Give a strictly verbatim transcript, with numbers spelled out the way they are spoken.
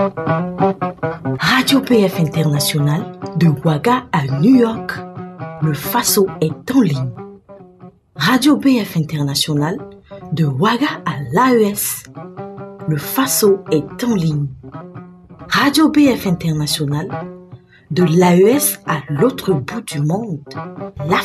Radio P F International, de Ouaga à New York, le Faso est en ligne. Radio P F International, de Ouaga à l'A E S, le Faso est en ligne. Radio P F International, de l'A E S à l'autre bout du monde, la